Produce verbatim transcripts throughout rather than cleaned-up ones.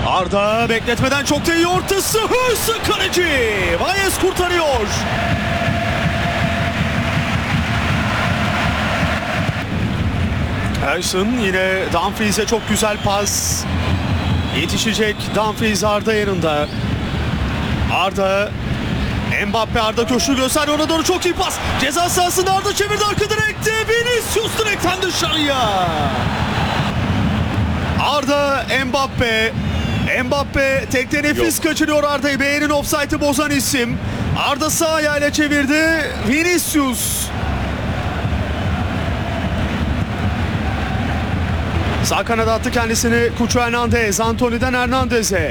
Arda bekletmeden çok da iyi ortası. Hırslı kaleci. Valles kurtarıyor. Ersun yine Dumfries'e çok güzel pas. Yetişecek Dumfries Arda yanında. Arda, Mbappe, Arda köşkü göster, ona doğru çok iyi pas. Ceza sahasında Arda çevirdi, arka direkte. Vinicius direkten dışarıya. Arda, Mbappe. Mbappe tekte nefis Yok. kaçırıyor Arda'yı. Beğenin offside'ı bozan isim. Arda sağ ayağıyla çevirdi. Vinicius. Sağ kanada attı kendisini Cucho Hernandez. Antony'den Hernandez'e.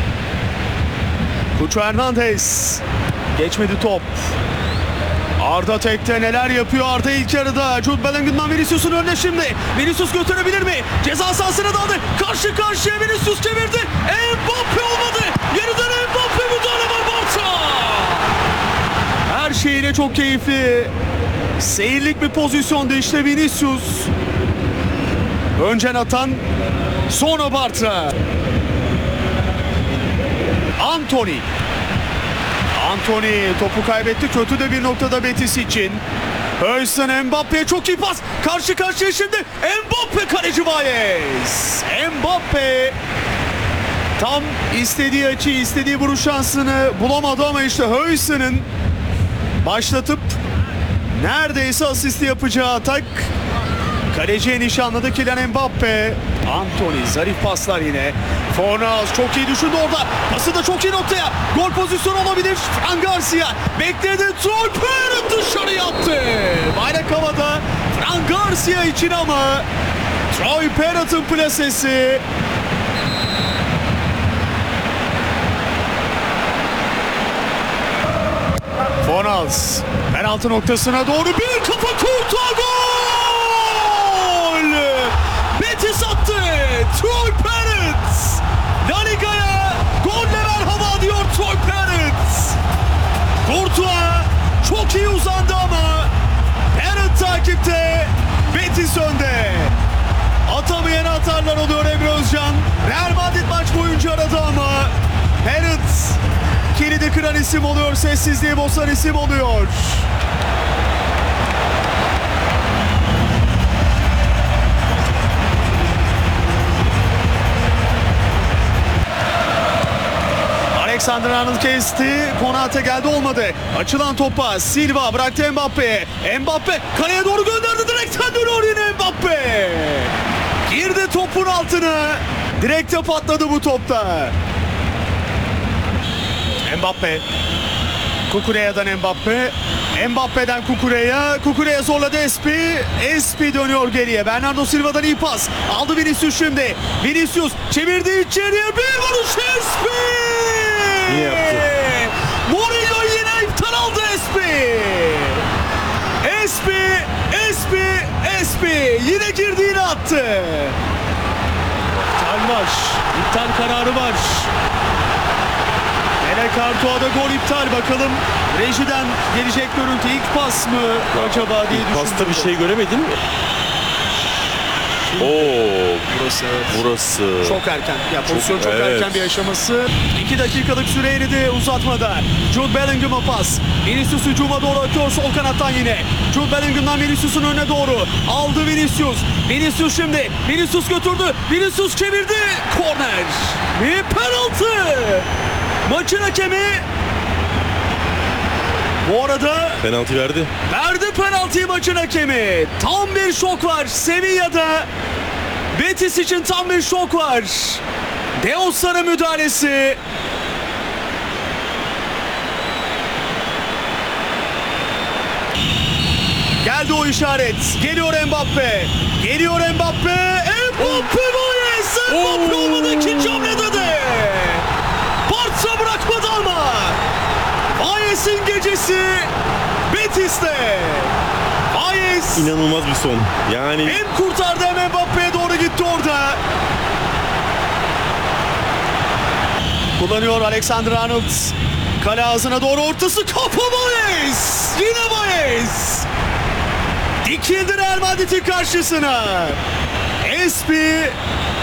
Cucho Hernandez. Geçmedi top. Arda tekte neler yapıyor Arda ilk yarıda. Jude Bellingham'dan Vinicius'un önüne şimdi. Vinicius götürebilir mi? Ceza sahasına daldı. Karşı karşıya Vinicius çevirdi. Mbappe olmadı. Yeniden Mbappe müdahale var Barça. Her şeyiyle çok keyifli. Seyirlik bir pozisyonda işte Vinicius. Önce atan, sonra Bartra. Antony. Antony topu kaybetti. Kötü de bir noktada Betis için. Höysen Mbappe'ye çok iyi pas. Karşı karşıya şimdi. Mbappe kaleci Valles. Mbappe tam istediği açıyı, istediği vuruş şansını bulamadı ama işte Höysen'in başlatıp neredeyse asisti yapacağı atak. Kaleciye nişanladı Kylian Mbappe. Antony zarif paslar yine. Fornals çok iyi düşündü orada. Pası da çok iyi noktaya. Gol pozisyonu olabilir. Fran Garcia bekledi. Troy Parrott dışarı attı. Bayrak havada. Fran Garcia için ama Troy Parrott'ın plasesi. Fornals penaltı noktasına doğru bir kafa kurtar, gol! Betis attı. Troy Parrott. La Liga'ya golle merhaba diyor Troy Parrott. Courtois çok iyi uzandı ama Parrott takipte. Betis önde. Atamayan atarlar oluyor Emre Özcan. Real Madrid maç boyunca aradı ama Parrott kilidi kıran isim oluyor. Sessizliği bozan isim oluyor. Alexander-Arnold kesti. Konate geldi, olmadı. Açılan topa Silva bıraktı Mbappe'ye. Mbappe kaleye doğru gönderdi. Direkten dönüyor yine Mbappe. Girdi topun altına. Direkte patladı bu topta. Mbappe. Kukureya'dan Mbappe. Mbappe'den Kukureya. Kukureya zorladı Espi. Espi dönüyor geriye. Bernardo Silva'dan iyi pas. Aldı Vinicius şimdi. Vinicius çevirdi içeriye. Bir vuruş Espi. İyi yaptı. Mourinho yine iptal aldı Espi. Espi. Espi. Espi. Yine girdi, yine attı. İptal var. İptal kararı var. Mele Kartua'da gol iptal. Bakalım rejiden gelecek görüntü ilk pas mı acaba diye düşündüm. Pasta bir şey göremedim. Oo, burası evet. Burası. Çok erken. Ya pozisyon çok, çok evet. erken bir aşaması. iki dakikalık süre eridi uzatmada. Jude Bellingham'a pas. Vinicius hücuma doğru atıyor sol kanattan yine. Jude Bellingham'dan Vinicius'un önüne doğru. Aldı Vinicius. Vinicius şimdi. Vinicius götürdü. Vinicius çevirdi. Korner. Bir penaltı. Maçın hakemi bu arada penaltı verdi. Verdi penaltıyı maçın hakemi. Tam bir şok var Sevilla'da. Betis için tam bir şok var. Deos'ların müdahalesi. Geldi o işaret. Geliyor Mbappe. Geliyor Mbappe. Mbappe Valles. Mbappe olmadı ikinci hamlede de. Barça bırakmadı ama. Valles'in gecesi Betis'te. Valles İnanılmaz bir son. Yani hem kurtardı hem Mbappe'ye doğru gitti orada. Kullanıyor Alexander-Arnold. Kale ağzına doğru ortası. Kafa Valles. Yine Valles. Dikildi Real Madrid'in karşısına. Espi